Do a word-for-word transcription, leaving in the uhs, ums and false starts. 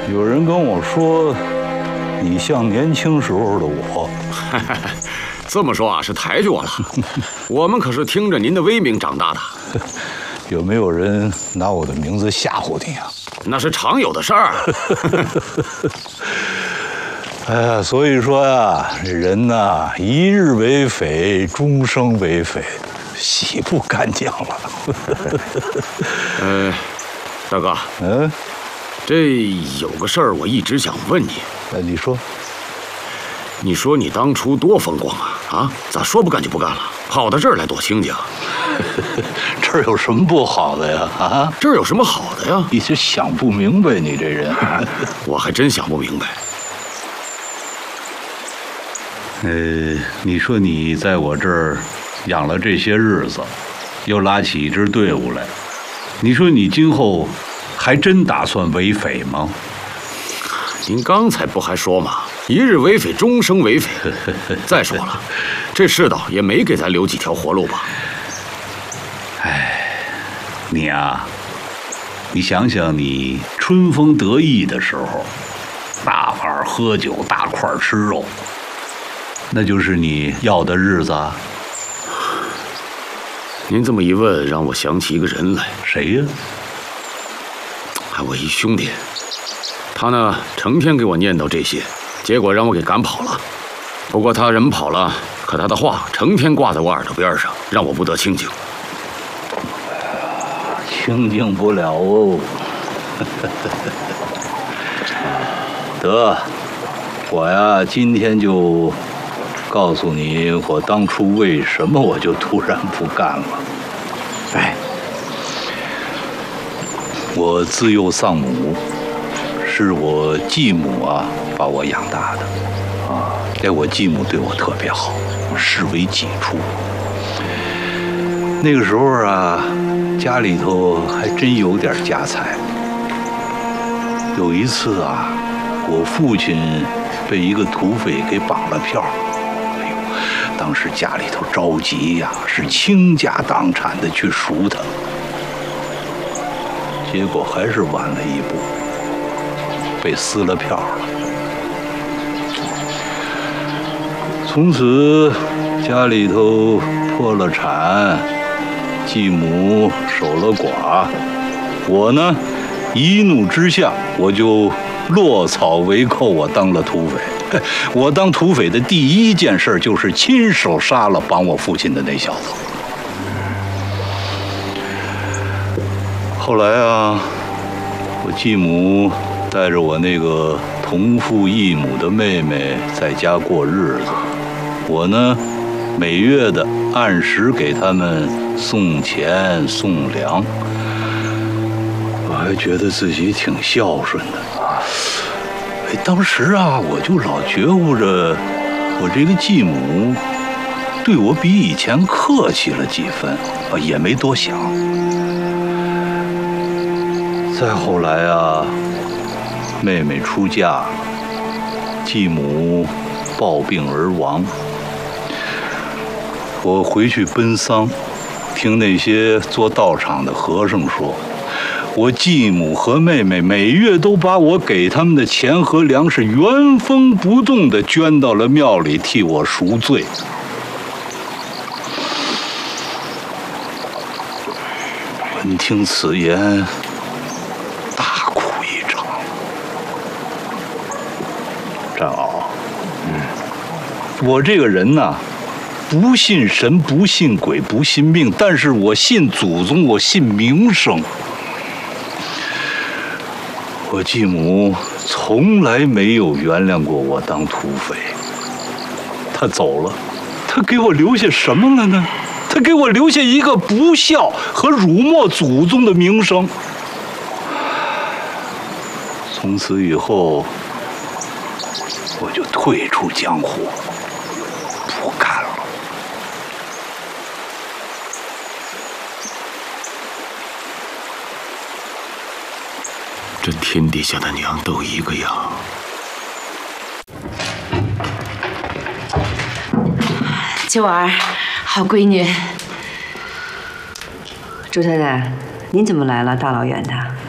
有人跟我说，你像年轻时候的我。 这么说啊，是抬举我了。我们可是听着您的威名长大的。 有没有人拿我的名字吓唬你啊？ 那是常有的事儿。 哎呀，所以说呀，这人呐，一日为匪，终生为匪，洗不干净了。 呃，大哥， 嗯， 这有个事儿我一直想问你。 那你说， 你说你当初多风光啊啊，咋说不干就不干了，跑到这儿来躲清静？ 这儿有什么不好的呀？啊， 这儿有什么好的呀？ 你是想不明白，你这人。 我还真想不明白。 呃，你说你在我这儿养了这些日子，又拉起一支队伍来，你说你今后还真打算为匪吗？ 您刚才不还说吗？一日为匪，终生为匪。再说了，这世道也没给咱留几条活路吧？ 哎，你呀，你想想你春风得意的时候，大碗喝酒，大块吃肉，那就是你要的日子啊。 您这么一问，让我想起一个人来。 谁呀？ 还我一兄弟，他呢成天给我念叨这些，结果让我给赶跑了。不过他人跑了，可他的话成天挂在我耳朵边上，让我不得清静。 清静不了哦。得，我呀今天就告诉你，我当初为什么我就突然不干了。哎，我自幼丧母，是我继母啊把我养大的啊。哎，我继母对我特别好，视为己出。那个时候啊，家里头还真有点家财。有一次啊，我父亲被一个土匪给绑了票，哎呦，当时家里头着急呀，是倾家荡产的去赎他，结果还是晚了一步，被撕了票了。从此家里头破了产，继母守了寡，我呢一怒之下，我就落草为寇，我当了土匪。我当土匪的第一件事就是亲手杀了绑我父亲的那小子。后来啊，我继母带着我那个同父异母的妹妹在家过日子，我呢每月的按时给他们送钱送粮，我还觉得自己挺孝顺的啊。哎，当时啊，我就老觉悟着，我这个继母对我比以前客气了几分，啊，也没多想。再后来啊，妹妹出嫁，继母暴病而亡。我回去奔丧，听那些做道场的和尚说，我继母和妹妹每月都把我给他们的钱和粮食原封不动地捐到了庙里，替我赎罪。闻听此言，大哭一场。战鳌，嗯，我这个人呐，不信神，不信鬼，不信命，但是我信祖宗，我信名声。我继母从来没有原谅过我当土匪。她走了，她给我留下什么了呢？她给我留下一个不孝和辱没祖宗的名声。从此以后，我就退出江湖，不干了。 这天底下的娘都一个样。 秋儿，好闺女。 周太太，您怎么来了？大老远的。